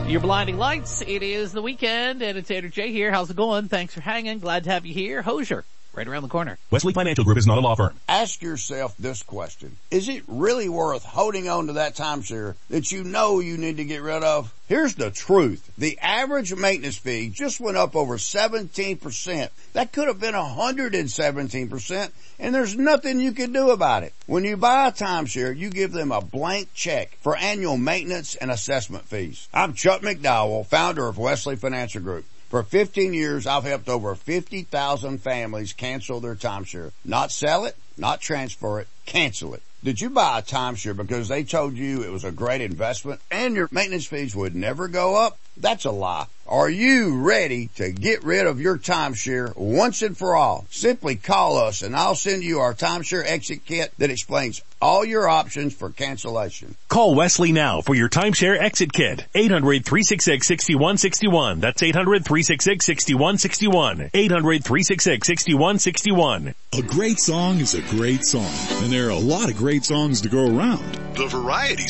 Your blinding lights. It is the weekend, and it's Andrew J here. How's it going? Thanks for hanging. Glad to have you here. Hosier, right around the corner. Wesley Financial Group is not a law firm. Ask yourself this question. Is it really worth holding on to that timeshare that you know you need to get rid of? Here's the truth. The average maintenance fee just went up over 17%. That could have been 117%, and there's nothing you can do about it. When you buy a timeshare, you give them a blank check for annual maintenance and assessment fees. I'm Chuck McDowell, founder of Wesley Financial Group. For 15 years, I've helped over 50,000 families cancel their timeshare. Not sell it, not transfer it, cancel it. Did you buy a timeshare because they told you it was a great investment and your maintenance fees would never go up? That's a lie. Are you ready to get rid of your timeshare once and for all? Simply call us and I'll send you our timeshare exit kit that explains all your options for cancellation. Call Wesley now for your timeshare exit kit. 800-366-6161. That's 800-366-6161. 800-366-6161. A great song is a great song, and there are a lot of great songs to go around. The variety